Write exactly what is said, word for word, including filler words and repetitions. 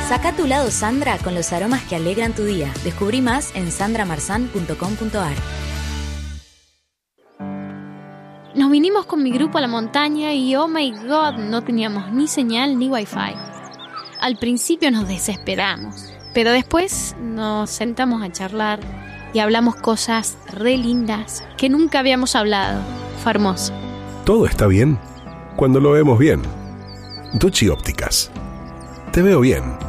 Saca tu lado Sandra con los aromas que alegran tu día. Descubrí más en sandra marzán punto com punto a r. Nos vinimos con mi grupo a la montaña y oh my god, no teníamos ni señal ni wifi. Al principio nos desesperamos, pero después nos sentamos a charlar y hablamos cosas re lindas que nunca habíamos hablado. Fue hermoso. Todo está bien cuando lo vemos bien. Duchy Ópticas. Te veo bien.